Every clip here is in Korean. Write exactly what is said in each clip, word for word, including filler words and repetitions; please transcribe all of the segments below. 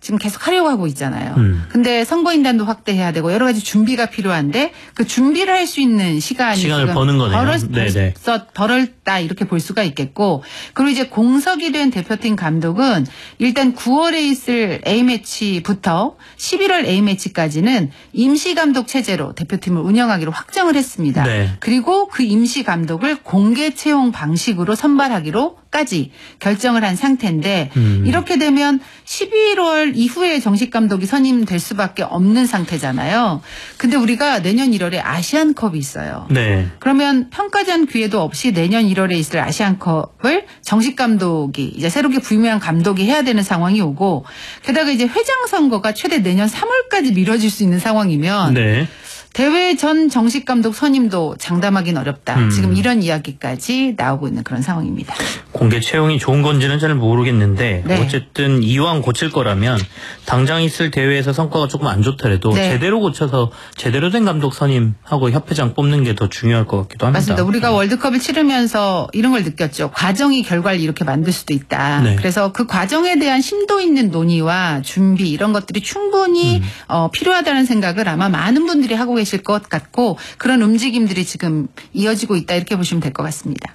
지금 계속 하려고 하고 있잖아요. 음. 근데 선거인단도 확대해야 되고 여러 가지 준비가 필요한데 그 준비를 할 수 있는 시간이 시간을 지금 버는 거네요. 벌었, 네네. 벌써 벌었다 이렇게 볼 수가 있겠고 그리고 이제 공석이 된 대표팀 감독은 일단 구월에 있을 A매치부터 십일월 A매치까지는 임시감독 체제로 대표팀을 운영하기로 확정을 했습니다. 네. 그리고 그 임시감독을 공개 채용 방식으로 선발하기로까지 결정을 한 상태인데 음. 이렇게 되면 십일월 이후에 정식 감독이 선임될 수밖에 없는 상태잖아요. 근데 우리가 내년 일월에 아시안컵이 있어요. 네. 그러면 평가전 기회도 없이 내년 일월에 있을 아시안컵을 정식 감독이 이제 새롭게 부임한 감독이 해야 되는 상황이 오고 게다가 이제 회장 선거가 최대 내년 삼월까지 미뤄질 수 있는 상황이면 네. 대회 전 정식 감독 선임도 장담하기는 어렵다. 음. 지금 이런 이야기까지 나오고 있는 그런 상황입니다. 공개 채용이 좋은 건지는 잘 모르겠는데 네. 어쨌든 이왕 고칠 거라면 당장 있을 대회에서 성과가 조금 안 좋더라도 네. 제대로 고쳐서 제대로 된 감독 선임하고 협회장 뽑는 게 더 중요할 것 같기도 합니다. 맞습니다. 우리가 월드컵을 치르면서 이런 걸 느꼈죠. 과정이 결과를 이렇게 만들 수도 있다. 네. 그래서 그 과정에 대한 심도 있는 논의와 준비 이런 것들이 충분히 음. 어, 필요하다는 생각을 아마 많은 분들이 하고 계실 것 같고 그런 움직임들이 지금 이어지고 있다 이렇게 보시면 될 것 같습니다.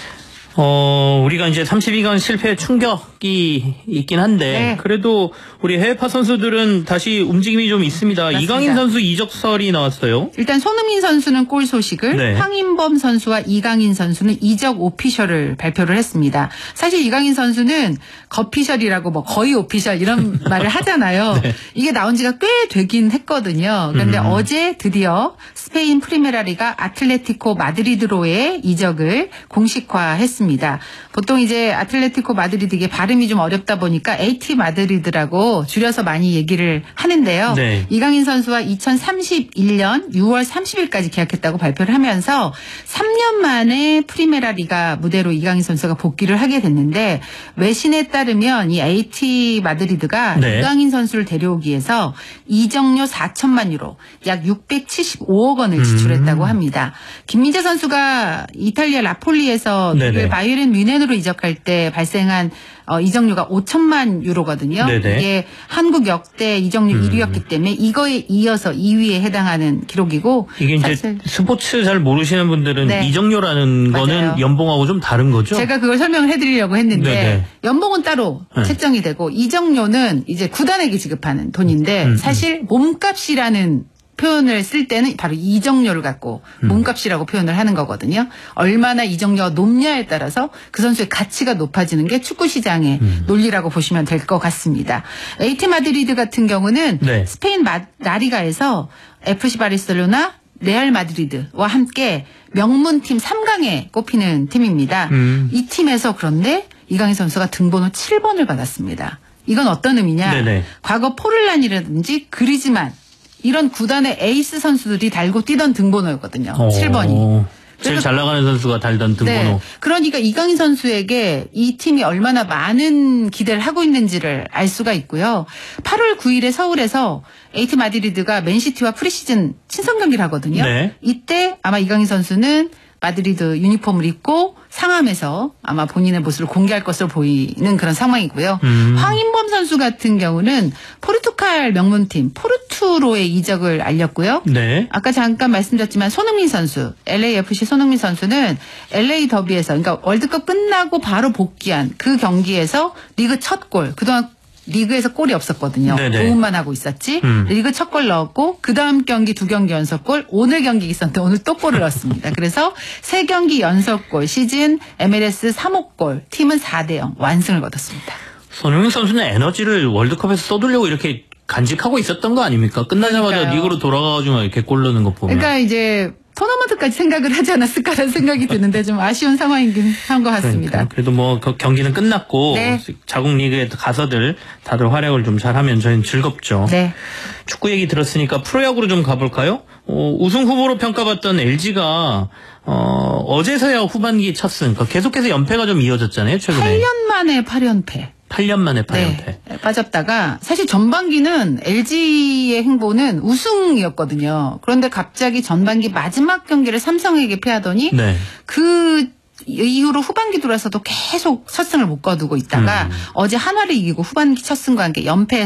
어, 우리가 이제 삼십이 강 실패 충격이 있긴 한데 네. 그래도 우리 해외파 선수들은 다시 움직임이 좀 있습니다. 맞습니다. 이강인 선수 이적설이 나왔어요. 일단 손흥민 선수는 골 소식을 네. 황인범 선수와 이강인 선수는 이적 오피셜을 발표를 했습니다. 사실 이강인 선수는 거피셜이라고 뭐 거의 오피셜 이런 말을 하잖아요. 네. 이게 나온 지가 꽤 되긴 했거든요. 그런데 음. 어제 드디어 스페인 프리메라리가 아틀레티코 마드리드로의 이적을 공식화했습니다. 보통 이제 아틀레티코 마드리드 이게 발음이 좀 어렵다 보니까 에이티 마드리드라고 줄여서 많이 얘기를 하는데요. 네. 이강인 선수와 이천삼십일 년 유월 삼십일까지 계약했다고 발표를 하면서 삼 년 만에 프리메라 리가 무대로 이강인 선수가 복귀를 하게 됐는데 외신에 따르면 이 에이티 마드리드가 네. 이강인 선수를 데려오기 위해서 이적료 사천만 유로 약 육백칠십오억 원을 지출했다고 음. 합니다. 김민재 선수가 이탈리아 나폴리에서 네네. 바이에른 뮌헨으로 이적할 때 발생한 어, 이적료가 오천만 유로거든요. 네네. 이게 한국 역대 이적료 음. 일 위였기 때문에 이거에 이어서 이 위에 해당하는 기록이고 이게 이제 사실 스포츠 잘 모르시는 분들은 네. 이적료라는 맞아요. 거는 연봉하고 좀 다른 거죠? 제가 그걸 설명을 해드리려고 했는데 네네. 연봉은 따로 네. 책정이 되고 이적료는 이제 구단에게 지급하는 돈인데 음, 음. 사실 몸값이라는 표현을 쓸 때는 바로 이적료를 갖고 음. 몸값이라고 표현을 하는 거거든요. 얼마나 이적료가 높냐에 따라서 그 선수의 가치가 높아지는 게 축구 시장의 음. 논리라고 보시면 될 것 같습니다. 에이티 마드리드 같은 경우는 네. 스페인 마, 라리가에서 에프씨 바르셀로나, 레알 마드리드와 함께 명문팀 삼 강에 꼽히는 팀입니다. 음. 이 팀에서 그런데 이강인 선수가 등번호 칠 번을 받았습니다. 이건 어떤 의미냐? 네네. 과거 포를란이라든지 그리즈만 이런 구단의 에이스 선수들이 달고 뛰던 등번호였거든요. 어. 칠 번이. 제일 그래서- 잘 나가는 선수가 달던 등번호. 네. 그러니까 이강인 선수에게 이 팀이 얼마나 많은 기대를 하고 있는지를 알 수가 있고요. 팔월 구일에 서울에서 에이티 마드리드가 맨시티와 프리시즌 친선 경기를 하거든요. 네. 이때 아마 이강인 선수는 마드리드 유니폼을 입고 상암에서 아마 본인의 모습을 공개할 것으로 보이는 그런 상황이고요. 음. 황인범 선수 같은 경우는 포르투갈 명문팀 포르투로의 이적을 알렸고요. 네. 아까 잠깐 말씀드렸지만 손흥민 선수, 엘에이에프씨 손흥민 선수는 엘에이 더비에서 그러니까 월드컵 끝나고 바로 복귀한 그 경기에서 리그 첫 골, 그동안 리그에서 골이 없었거든요. 네네. 도움만 하고 있었지. 음. 리그 첫 골 넣었고 그 다음 경기 두 경기 연속 골, 오늘 경기 있었는데 오늘 또 골을 넣었습니다. 그래서 세 경기 연속 골, 시즌 엠엘에스 삼 호 골, 팀은 사 대 영 완승을 거뒀습니다. 손흥민 선수는 에너지를 월드컵에서 쏟으려고 이렇게 간직하고 있었던 거 아닙니까? 끝나자마자 그러니까요. 리그로 돌아가가지고 이렇게 골 넣는 거 보면. 그러니까 이제 토너먼트까지 생각을 하지 않았을까라는 생각이 드는데 좀 아쉬운 상황이긴 한 것 같습니다. 그러니까 그래도 뭐 그 경기는 끝났고 네. 자국 리그에 가서들 다들 활약을 좀 잘하면 저희는 즐겁죠. 네. 축구 얘기 들었으니까 프로야구로 좀 가볼까요? 어, 우승 후보로 평가받던 엘지가 어, 어제서야 후반기 첫 승. 그러니까 계속해서 연패가 좀 이어졌잖아요. 최근에. 팔 년 만에 팔 연패. 팔 년 만에 팔 연패. 네, 빠졌다가 사실 전반기는 엘지의 행보는 우승이었거든요. 그런데 갑자기 전반기 마지막 경기를 삼성에게 패하더니 네. 그 이후로 후반기 들어서도 계속 첫 승을 못 거두고 있다가 음. 어제 한화를 이기고 후반기 첫 승과 함께 연패